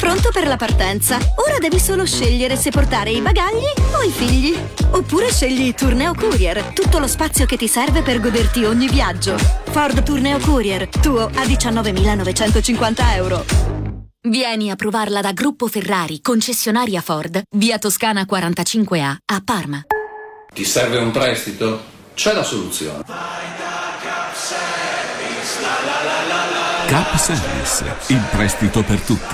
pronto per la partenza. Ora devi solo scegliere se portare i bagagli o i figli. Oppure scegli Tourneo Courier, tutto lo spazio che ti serve per goderti ogni viaggio. Ford Tourneo Courier, tuo a 19.950 euro. Vieni a provarla da Gruppo Ferrari, concessionaria Ford, via Toscana 45A, a Parma. Ti serve un prestito? C'è la soluzione. Cap Service, il prestito per tutti.